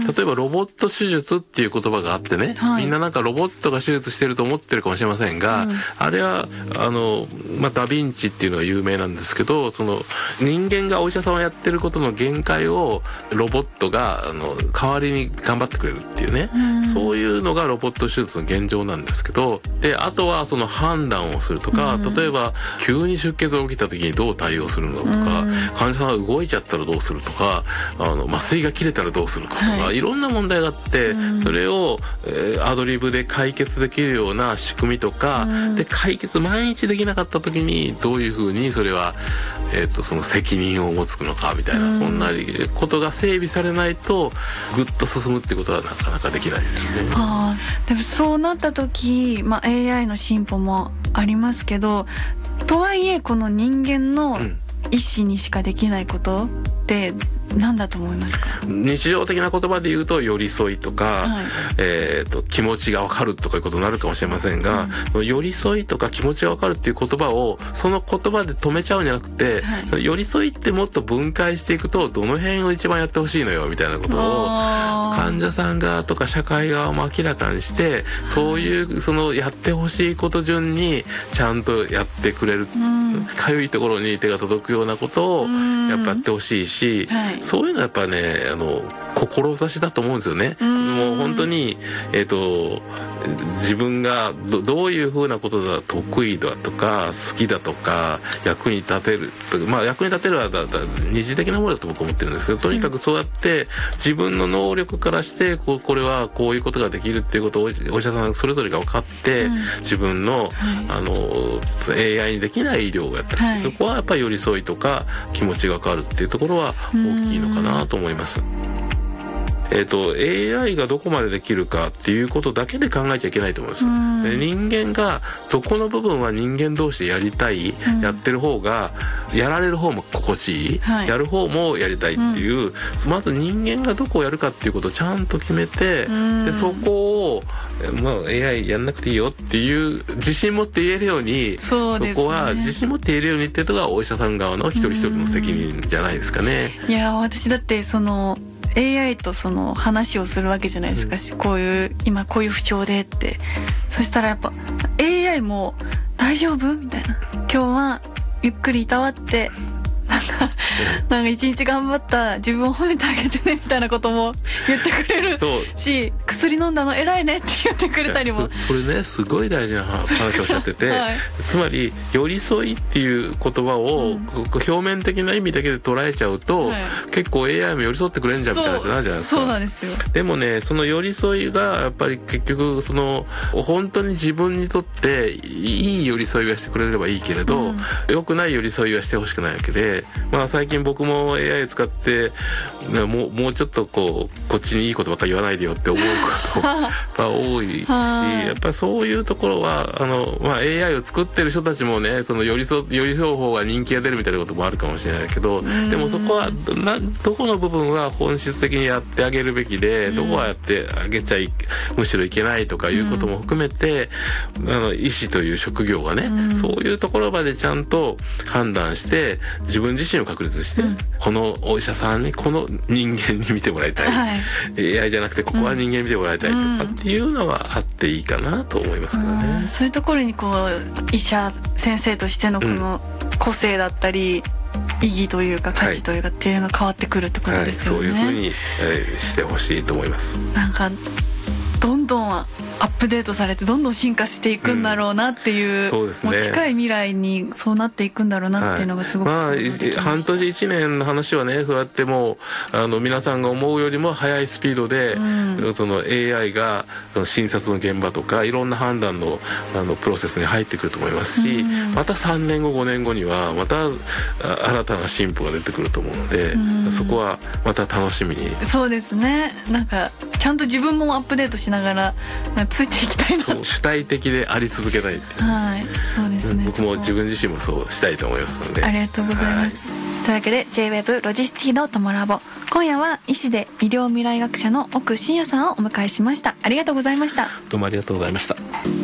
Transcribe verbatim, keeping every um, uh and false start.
例えばロボット手術っていう言葉があってね、はい、みんななんかロボットが手術してると思ってるかもしれませんが、うん、あれはあの、まあ、ダヴィンチっていうのが有名なんですけど、その人間がお医者さんをやってることの限界をロボットがあの代わりに頑張ってくれるっていうね、うん、そういうのがロボット手術の現状なんですけど、であとはその判断をするとか、うん、例えば急に出血が起きた時にどう対応するのとか、うん、患者さんが動いちゃったらどうするとか、あの麻酔が切れたらどうするかとか、はい、いろんな問題があって、うん、それを、えー、アドリブで解決できるような仕組みとか、うん、で解決毎日できなかった時にどういうふうにそれは、えー、とその責任を持つのかみたいな、うん、そんなことが整備されないとぐっと進むってことはなかなかできないですよね。 あでもそうなった時、まあ、エーアイ の進歩もありますけど、とはいえこの人間の意思にしかできないことって何だと思いますか？ 日常的な言葉で言うと寄り添いとか、はい、えー、と気持ちが分かるとかいうことになるかもしれませんが、うん、寄り添いとか気持ちが分かるっていう言葉をその言葉で止めちゃうんじゃなくて、はい、寄り添いってもっと分解していくとどの辺を一番やってほしいのよみたいなことを患者さん側とか社会側も明らかにして、そういうそのやってほしいこと順にちゃんとやってくれる、かゆいところに手が届くようなことをやっぱやってほしいし、はい、そういうのはやっぱね、あの志だと思うんですよね。うもう本当に、えーと、自分が ど, どういうふうなことが得意だとか好きだとか役に立てるとか、まあ役に立てるはだだ二次的なものだと僕は思ってるんですけど、とにかくそうやって自分の能力からしてこうこれはこういうことができるっていうことをお医者さんそれぞれが分かって、うん、自分の、はい、あの エーアイ にできない医療をやってる、はい、そこはやっぱり寄り添いとか気持ちが変わるっていうところは大きいのかなと思います。えーと、エーアイ がどこまでできるかっていうことだけで考えちゃいけないと思います。人間がそこの部分は人間同士でやりたい、うん、やってる方がやられる方も心地いい、はい、やる方もやりたいっていう、うん、まず人間がどこをやるかっていうことをちゃんと決めて、でそこを、まあ、エーアイ やんなくていいよっていう自信持って言えるように、 そうですね、 そこは自信持って言えるようにっていうのがお医者さん側の一人一人の責任じゃないですかね。 いや私だってそのエーアイ とその話をするわけじゃないですか、うん、こういう今こういう不調でって、そしたらやっぱ エーアイ も大丈夫みたいな、今日はゆっくりいたわってなんかなんか一日頑張った自分を褒めてあげてねみたいなことも言ってくれるし、薬飲んだの偉いねって言ってくれたりも、 これねすごい大事な話をおっしゃってて、はい、つまり寄り添いっていう言葉を、うん、表面的な意味だけで捉えちゃうと、はい、結構 エーアイ も寄り添ってくれんじゃんみたいな話になるじゃないですか。 そうなんですよ。 でもねその寄り添いがやっぱり結局その本当に自分にとっていい寄り添いはしてくれればいいけれど、うん、良くない寄り添いはしてほしくないわけで、まあ、最近僕も エーアイ を使ってもう、もうちょっとこうこっちにいいことばっかり言わないでよって思うことがやっぱ多いしやっぱそういうところはあの、まあ、エーアイ を作ってる人たちもねその寄り添寄り添う方が人気が出るみたいなこともあるかもしれないけど、でもそこはなどこの部分は本質的にやってあげるべきで、どこはやってあげちゃいむしろいけないとかいうことも含めて、あの医師という職業がねそういうところまでちゃんと判断して自分自身を確立して、うん、このお医者さんにこの人間に見てもらいたい、はい、エーアイ じゃなくてここは人間に見てもらいたいとかっていうのはあっていいかなと思いますけどね、 うん、そういうところにこう医者先生としてのこの個性だったり、うん、意義というか価値というかっていうのが変わってくるってことですよね、 はいはい、そういうふうに、えー、してほしいと思います。 なんかどんどんアップデートされてどんどん進化していくんだろうなっていう、うん、そうですね、もう近い未来にそうなっていくんだろうなっていうのがすごく想像できました。 はい、まあ、半年いちねんの話はねそうやってもうあの皆さんが思うよりも速いスピードで、うん、その エーアイ が診察の現場とかいろんな判断の、あのプロセスに入ってくると思いますし、うん、またさんねんごごねんごにはまた新たな進歩が出てくると思うので、うん、そこはまた楽しみに。 そうですね、なんかちゃんと自分もアップデートしながらついていきたいな。 主体的であり続けたいっていう、 はい、そうですね、 僕も自分自身もそうしたいと思いますので。 ありがとうございます、はい、というわけで ジェイウェブ ロジスティのトモラボ、今夜は医師で医療未来学者の奥真也さんをお迎えしました。ありがとうございました。 どうもありがとうございました。